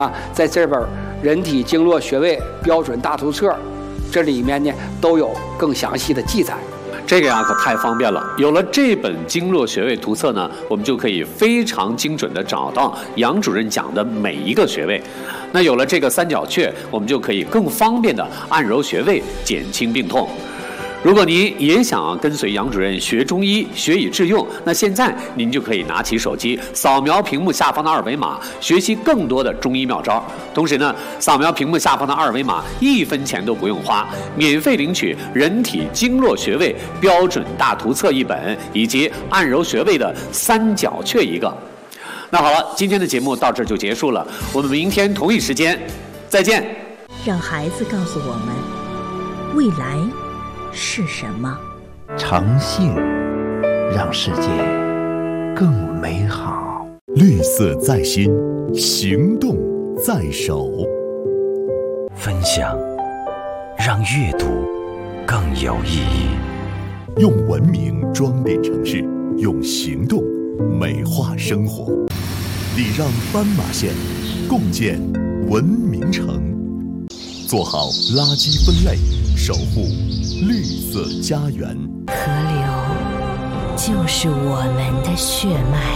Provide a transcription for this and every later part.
在这本《人体经络穴位标准大图册》这里面呢都有更详细的记载。 这个呀可太方便了，有了这本经络穴位图册呢，我们就可以非常精准地找到杨主任讲的每一个穴位。那有了这个三角穴，我们就可以更方便地按揉穴位，减轻病痛。如果您也想跟随杨主任学中医，学以致用，那现在您就可以拿起手机，扫描屏幕下方的二维码，学习更多的中医妙招。同时呢，扫描屏幕下方的二维码，1分钱都不用花，免费领取《人体经络穴位标准大图册》1本，以及按揉穴位的三角穴1个。那好了，今天的节目到这儿就结束了，我们明天同一时间再见。 让孩子告诉我们，未来是什么？ 诚信让世界更美好。 绿色在心，行动在手。 分享让阅读更有意义。 用文明装点城市，用行动美化生活。礼让斑马线，共建文明城。做好垃圾分类，守护绿色家园。 河流就是我们的血脉。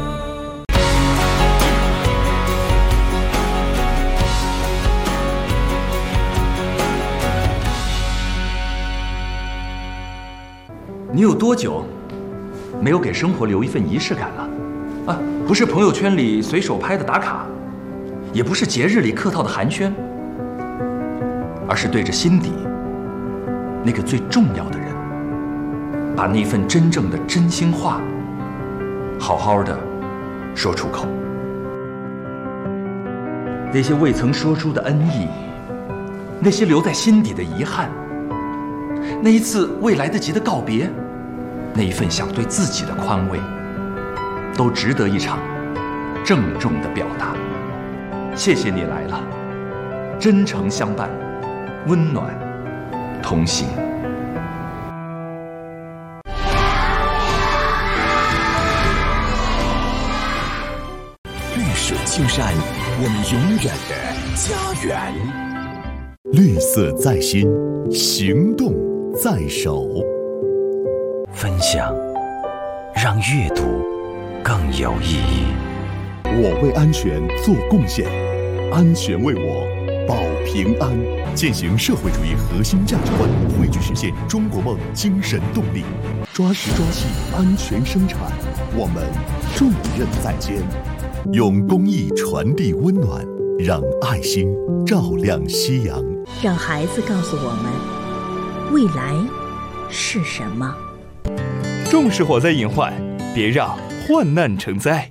你有多久没有给生活留一份仪式感了？啊，不是朋友圈里随手拍的打卡，也不是节日里客套的寒暄，而是对着心底那个最重要的人，把那份真正的真心话好好的说出口。那些未曾说出的恩义，那些留在心底的遗憾，那一次未来得及的告别，那一份想对自己的宽慰，都值得一场郑重的表达。谢谢你来了，真诚相伴，温暖同行。 绿水青山，我们永远的家园。绿色在心，行动在手。 分享让阅读更有意义。 我为安全做贡献，安全为我保平安。践行社会主义核心价值观，汇聚实现中国梦精神动力。抓实抓细，安全生产，我们重任在肩。用公益传递温暖，让爱心照亮夕阳。 让孩子告诉我们，未来是什么？ 重视火灾隐患，别让患难成灾。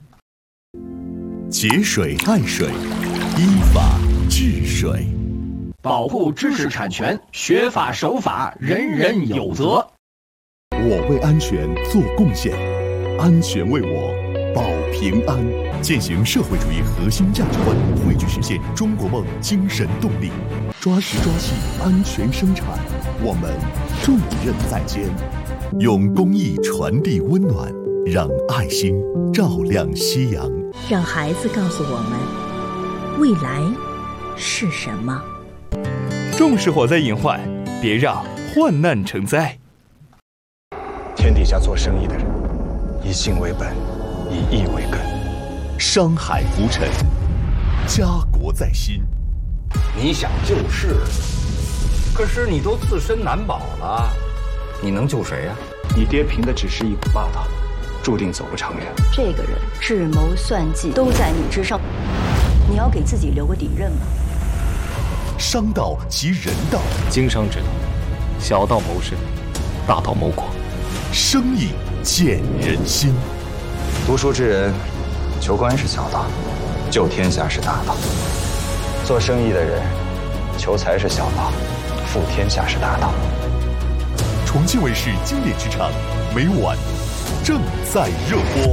节水爱水，依法治水。 保护知识产权，学法守法，人人有责。 我为安全做贡献，安全为我保平安。践行社会主义核心价值观，汇聚实现中国梦精神动力。抓实抓细，安全生产，我们重任在肩。用公益传递温暖，让爱心照亮夕阳。 让孩子告诉我们，未来是什么？ 重视火灾隐患，别让患难成灾。 天底下做生意的人，以心为本，以义为根。 商海浮沉，家国在心。 你想救市，可是你都自身难保了，你能救谁呀？ 你爹凭的只是一股霸道，注定走不长远。 这个人智谋算计都在你之上，你要给自己留个底任吗？ 商道及人道， 经商之道，小道谋生，大道谋国。 生意见人心。 读书之人，求官是小道，救天下是大道；做生意的人，求财是小道，富天下是大道。 重庆卫视经典剧场，每晚正在热播。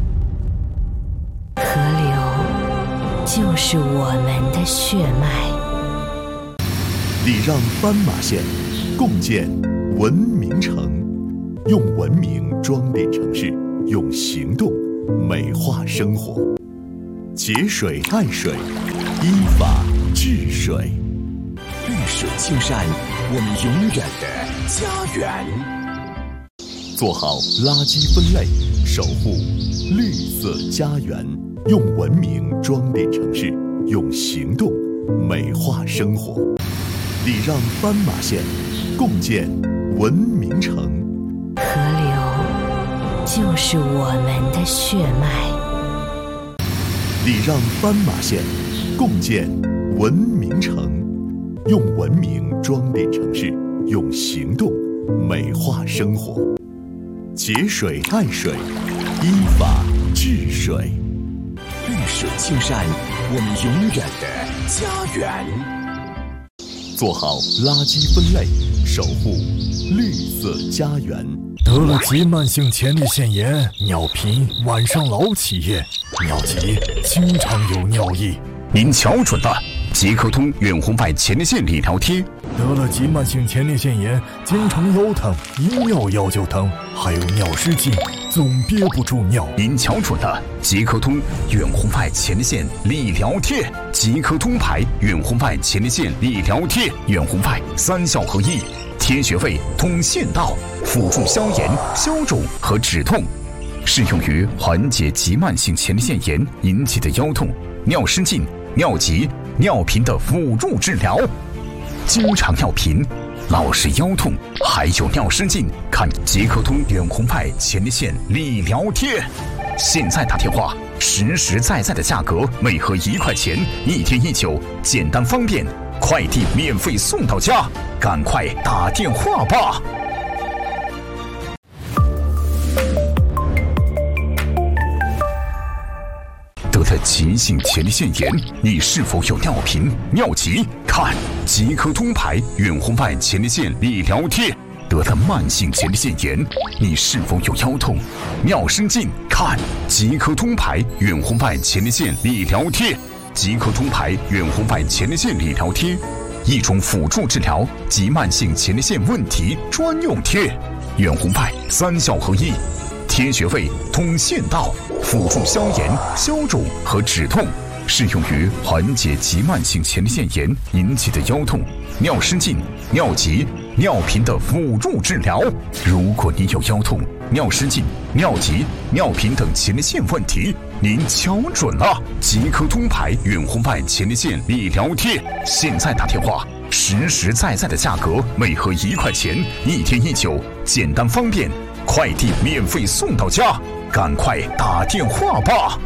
河流就是我们的血脉。 礼让斑马线，共建文明城。用文明装点城市，用行动美化生活。 节水爱水，依法治水。 绿水青山，我们永远的家园。 做好垃圾分类，守护绿色家园。用文明装点城市，用行动美化生活。礼让斑马线，共建文明城。 河流就是我们的血脉。 礼让斑马线，共建文明城。用文明装点城市，用行动美化生活。节水爱水，依法治水。 绿水青山，我们永远的家园。 做好垃圾分类，守护绿色家园。 得了急慢性前列腺炎、尿频、晚上老起夜、尿急，经常有尿意。 您瞧准了，即刻通远红外前列腺理疗贴。 得了急慢性前列腺炎，经常腰疼，一尿药就疼，还有尿失禁，总憋不住尿。 您瞧准了，即刻通远红外前列腺理疗贴，即刻通牌远红外前列腺理疗贴，远红外3效合一，贴穴位、通腺道，辅助消炎、消肿和止痛，适用于缓解急慢性前列腺炎引起的腰痛、尿失禁、尿急、尿频的辅助治疗。经常尿频、老是腰痛，还有尿失禁，看即刻通远红外前列腺理疗贴。现在打电话，实实在在的价格，每盒1块钱，1天1酒，简单方便，快递免费送到家，赶快打电话吧。得了急性前列腺炎，你是否有尿频、尿急？看即刻通牌远红外前列腺理疗贴。得了慢性前列腺炎，你是否有腰痛、尿失禁？看即刻通牌远红外前列腺理疗贴。即刻通牌远红外前列腺理疗贴，一种辅助治疗急慢性前列腺问题专用贴，远红外3效合一。贴穴位、通腺道，辅助消炎、消肿和止痛，适用于缓解急慢性前列腺炎引起的腰痛、尿失禁、尿急、尿频的辅助治疗。如果您有腰痛、尿失禁、尿急、尿频等前列腺问题，您瞧准了，即刻通牌远红外前列腺理疗贴。现在打电话，实实在在的价格，每盒1块钱，1天1酒，简单方便，快递免费送到家，赶快打电话吧。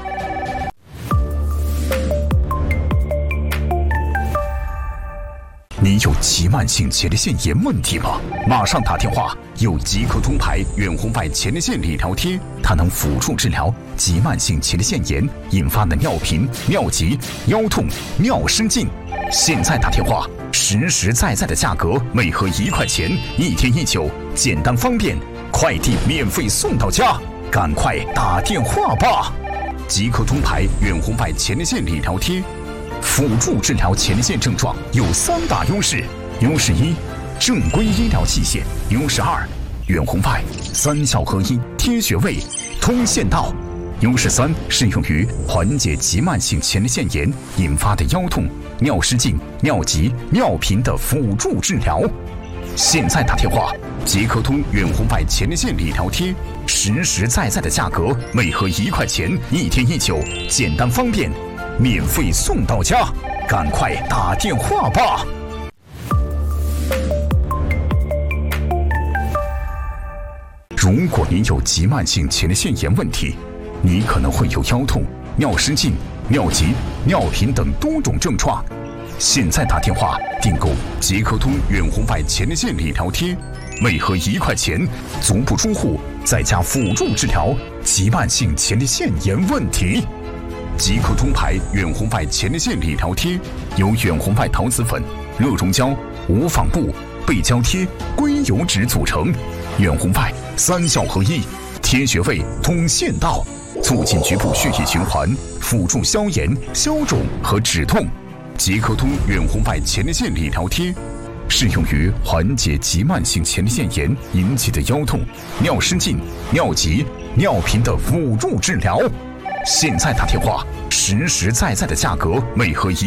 你有急慢性前列腺炎问题吗？马上打电话，有即刻通牌远红外前列腺理疗贴，它能辅助治疗急慢性前列腺炎引发的尿频、尿急、腰痛、尿失禁。现在打电话，实实在在的价格，每盒1块钱，1天1酒，简单方便，快递免费送到家，赶快打电话吧。即刻通牌远红外前列腺理疗贴，辅助治疗前列腺症状有3大优势：优势1，正规医疗器械；优势2，远红外3效合一，贴穴位、通腺道；优势3，适用于缓解急慢性前列腺炎引发的腰痛、尿失禁、尿急、尿频的辅助治疗。现在打电话，即刻通远红外前列腺理疗贴，实实在在的价格，每盒1块钱，1天1酒，简单方便，免费送到家，赶快打电话吧。如果您有急慢性前列腺炎问题，你可能会有腰痛、尿失禁、尿急、尿频等多种症状。现在打电话订购即刻通远红外前列腺理疗贴，每盒1块钱，足不出户，在家辅助治疗急慢性前列腺炎问题。即刻通牌远红外前列腺理疗贴由远红外陶瓷粉、热熔胶、无纺布、背胶贴、硅油脂组成，远红外3效合一，贴穴位、通腺道，促进局部血液循环，辅助消炎、消肿和止痛。即刻通远红外前列腺理疗贴，适用于缓解急慢性前列腺炎引起的腰痛、尿失禁、尿急、尿频的辅助治疗。 现在打电话，实实在在的价格，每盒